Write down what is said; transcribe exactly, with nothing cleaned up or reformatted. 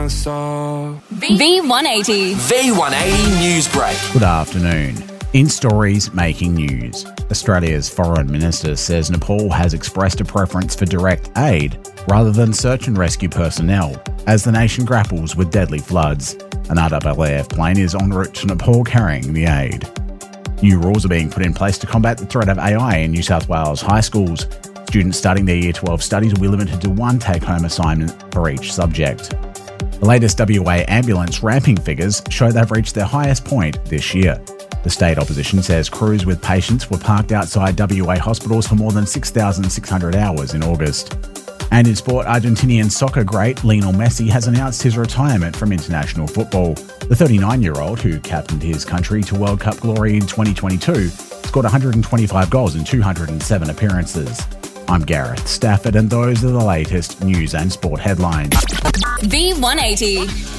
answer. V one eighty. V one eighty News Break. Good afternoon. In stories making news, Australia's foreign minister says Nepal has expressed a preference for direct aid rather than search and rescue personnel as the nation grapples with deadly floods. An R A A F plane is en route to Nepal carrying the aid. New rules are being put in place to combat the threat of A I in New South Wales high schools. Students starting their Year twelve studies will be limited to one take-home assignment for each subject. The latest W A ambulance ramping figures show they've reached their highest point this year. The state opposition says crews with patients were parked outside W A hospitals for more than six thousand six hundred hours in August. And in sport, Argentinian soccer great Lionel Messi has announced his retirement from international football. The thirty-nine-year-old, who captained his country to World Cup glory in twenty twenty-two, scored one hundred twenty-five goals in two hundred seven appearances. I'm Gareth Stafford, and those are the latest news and sport headlines. V one eighty.